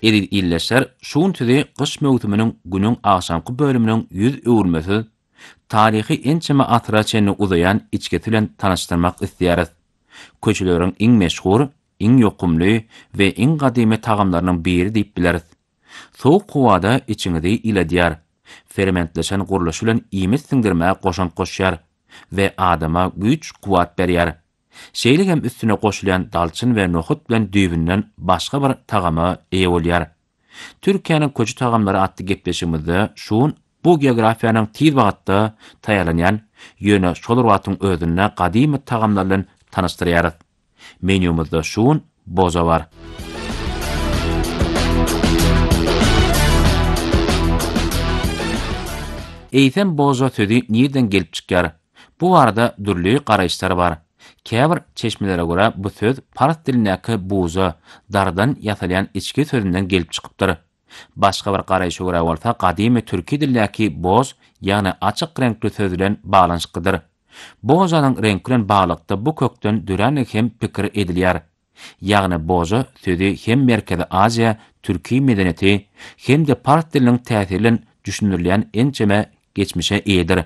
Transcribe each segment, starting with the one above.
illeşler şuun tüdi kış mevsiminin günün akşamkı bölümünün yüz öwürmesi, tarihi ençeme atraçeni uzayan içketilen tanıştırmak istiyarız. Köçülörün iň meşhur, iň yokumly we iň gadimy tagamlarynyň biri diýip bileriz. Soğuk howada içiňidi iledýär, fermentleşen guruluş bilen iýmis siňdirmäge goşan goşýar we adama güç, kuwat berýär. Şeýle hem üstüne goşulan dalçyn we nohut bilen düýbünden başga bir tagama eýe bolýar. Türkiýanyň köçü tagamlary atdy gepleşigimizde şuun bu geografiýanyň tiz wagtda taýýarlanýan ýöne şol watyň özüne gadymy tagamlar bilen tanıştyrýarys. Menüýümizde şuun boza bar. Eýsem boza sözi nirden gelip çykýar? Bu arada dürli garaýşlar bar. Käbir çeşmelere görä bu söz fars dilindäki buza, dardan ýasalýan içki sözünden gelip çykypdyr. Başga bir garaýşa görä bolsa, gadymy türki dilindäki boz, ýani açyk renkli söz bilen baglanyşykdyr. Bozanyň renk bilen baglykda bu kökden dürän hem pikir edilýär. Ýagny boza sözi hem Merkezi Aziýa, türki medeniýeti hem de fars diliniň täsiri bilen düşünülýän ençeme geçmişe eýdir.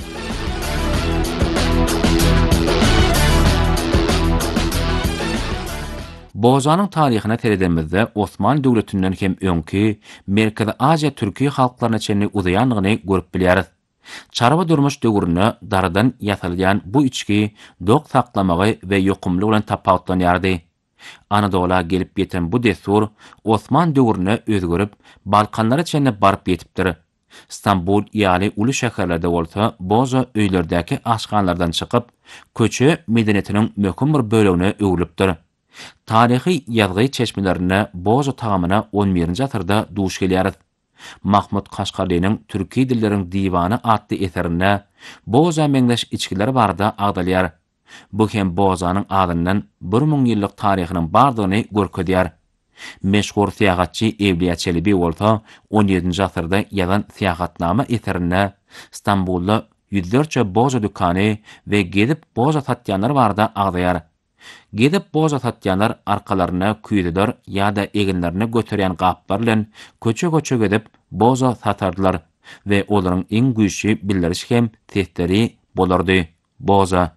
Bozanyň taryhyna teredemizde Osmanly döwletinden hem öňki Merkezi Aziýa türki halklaryna çenli uzaýanlygyny görüp bilýäris. Çarba durmuş döwrüne daradan ýasalýan bu içki dok saklamagy we ýokumly bilen tapawutlanýardy. Anadolu'a gelip ýeten bu destur Osman döwrüne özgörüp Balkanlara çenli baryp ýetipdir. İstanbul ýaly uly şäherlerde bolsa, boza öýlerdäki aşganlardan çykyp, köçe medeniýetiniň möhüm bir bölegine öwrülipdir. Tarihi ýazgy çeşmelerine boza tagamyna 11-nji asyrda duş gelýär. Mahmud Kaşgarlynyň Türki dilleriň diwanı atly eserine boza meňdeş içkiler barda agdalýar. Bu hem bozanyň adyndan 1000 ýyllyk taryhynyň bardygyny görkezýär. Meşhur seýahatçy Ewliýa Çelebi bolsa 17-nji asyrda ýazan seýahatnama eserine İstanbulda ýüzlerçe boza dükany we gedip boza satýanlar barda agdaýar. Gedip boza satýanlar arkalaryna küýdüler ýa-da eginlerini göterýän gaplar bilen köçe gedip boza satardylar we olaryň iň güýçli bildiriş hem tehditleri bolardy. Boza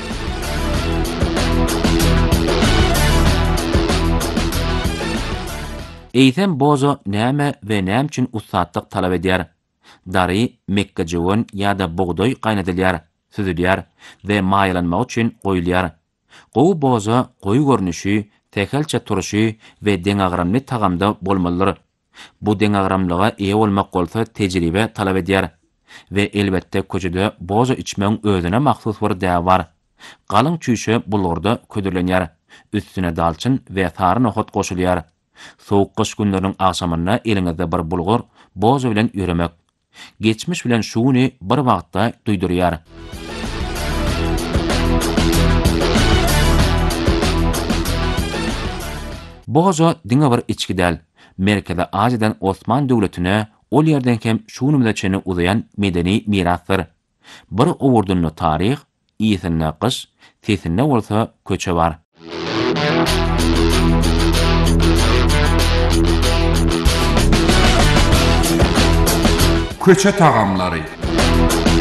Eýsem boza näme we näme üçin ustatlyk talap edýär? Dary, mekkejewon ýa-da bugdoý gaýnadylýar, süzülýär we maýlanmak üçin goýulýar. Gowy boza goýy görnüşi, tekelçe turuşy we deňagramly tagamda bolmalydyr. Bu deňagramlyga eýe bolmak bolsa tejribe talap edýär we elbetde köçede boza içmeň özüne mahsus bir däw bar. Galyň çüýşe bulgurda ködürlenýär, üstüne dalçyn we sary nohut goşulýar. Soğuk kış günlerinin akşamına eliňizde bir bulgur, boza bilen ýöremek. Geçmiş bilen şuny bir wagtda duýdurýar. Boza diňe bir içki däl. Merkezi Aziýadan Osman döwletine ol ýerden hem şuny bilen çeni uzayan medeni mirasdyr. Bir owurdunly tarih, ýetinne kış, tesinne bolsa köçe bar. Köçe tagamlary